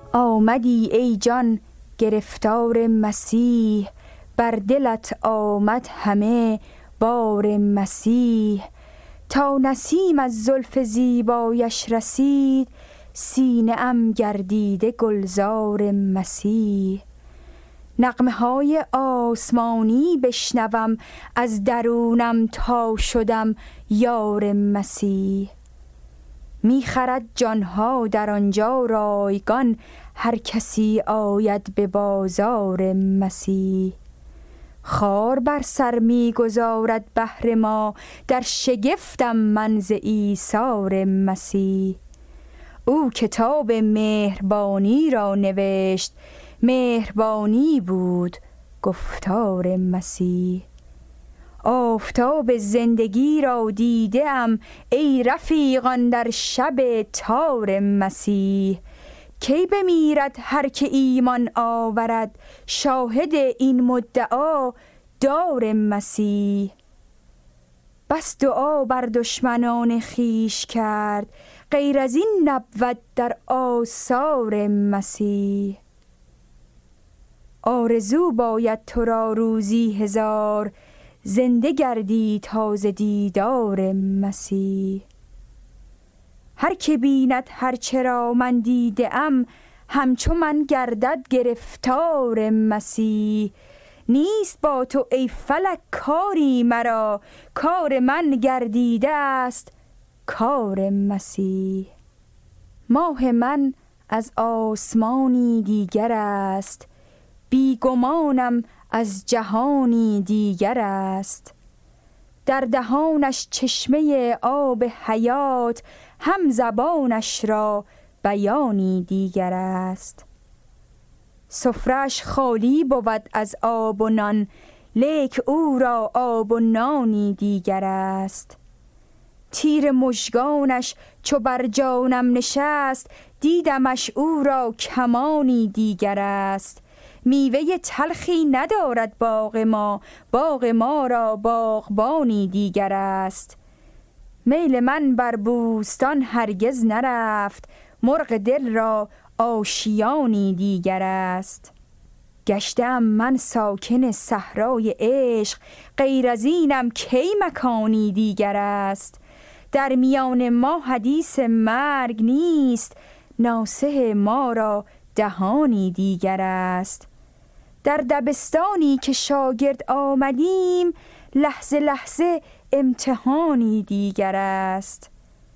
آمدی ای جان گرفتار مسیح، بر دلت آمد همه بار مسیح. تا نسیم از زلف زیبایش رسید، سینه ام گردیده گلزار مسیح. نغمه های آسمانی بشنوم، از درونم تا شدم یار مسیح. می خرد جانها در آنجا رایگان، هر کسی آید به بازار مسیح. خار بر سر می گذارد بهر ما، در شگفتم من ز ایثار مسیح. او کتاب مهربانی را نوشت، مهربانی بود گفتار مسیح. آفتاب زندگی را دیده ام، ای رفیقان در شب تار مسیح. کی بمیرد هر که ایمان آورد، شاهد این مدعا دار مسیح. بس دعا بر دشمنان خویش کرد، غیر از این نبود در آثار مسیح. آرزو باید تو را روزی هزار، زنده گردی تازه دیدار مسیح. هر که بیند هر چرا من دیده ام، همچو من گردد گرفتار مسیح. نیست با تو ای فلک کاری مرا، کار من گردیده است کار مسیح. ماه من از آسمانی دیگر است، بی گمانم از جهانی دیگر است. در دهانش چشمه آب حیات، هم زبانش را بیانی دیگر است. سفره‌اش خالی بود از آب و نان، لیک او را آب و نانی دیگر است. تیر مژگانش چو بر جانم نشست، دیدمش او را کمانی دیگر است. میوه تلخی ندارد باغ ما، باغ ما را باغبانی دیگر است. میل من بر بوستان هرگز نرفت، مرغ دل را آشیانی دیگر است. گشتم من ساکن صحرای عشق، غیر از اینم کی مکانی دیگر است. در میان ما حدیث مرگ نیست، ناصح ما را دهانی دیگر است. در دبستانی که شاگرد آمدیم، لحظه لحظه امتحانی دیگر است.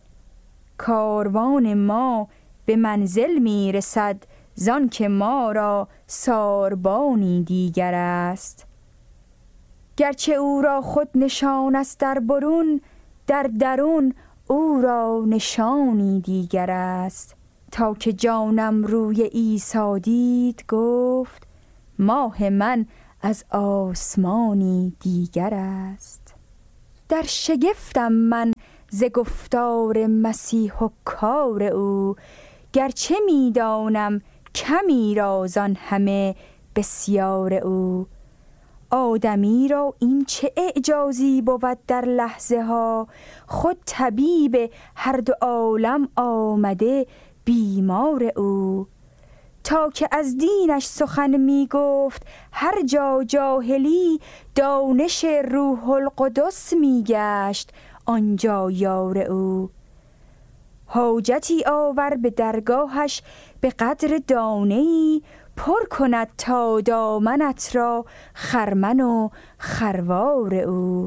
کاروان ما به منزل می رسد، زان که ما را ساربانی دیگر است. گرچه او را خود نشان است در برون، در درون او را نشانی دیگر است. تا که جانم روی عیسی دید، گفت ماه من از آسمانی دیگر است. در شگفتم من ز گفتار مسیح و کار او، گرچه می دانم کمی را زان همه بسیار او. آدمی را این چه اعجازی بود در لحظه ها، خود طبیب هر دو عالم آمده بیمار او. تا که از دینش سخن می گفت هر جا جاهلی، دانش روح القدس می گشت آنجا یار او. حاجتی آور به درگاهش به قدر دانه‌ای، پر کند تا دامنت را خرمن و خروار او.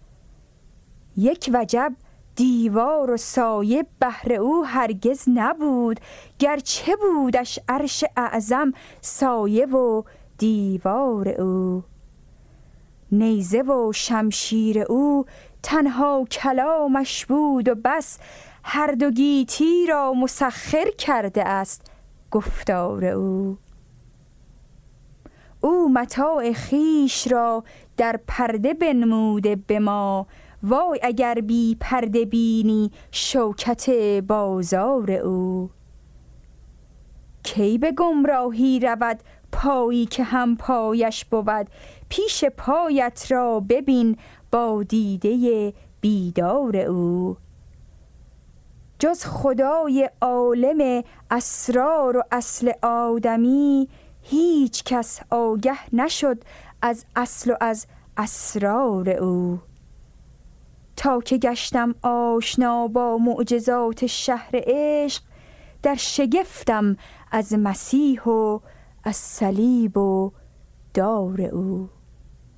یک وجب دیوار و سایه بهر او هرگز نبود، گرچه بودش عرش اعظم سایه و دیوار او. نیزه و شمشیر او تنها کلامش بود و بس، هر دو گیتی را مسخر کرده است گفتار او. او متاع خویش را در پرده بنموده به ما، وای اگر بی پرده بینی شوکت بازار او. کی به گمراهی رود پایی که هم پایش بود، پیش پایت را ببین با دیده بیدار او. جز خدای عالم اسرار و اصل آدمی هیچ کس آگه نشد از اصل و از اسرار او. تا که گشتم آشنا با معجزات شهر عشق، در شگفتم از مسیح و از صلیب و دار او.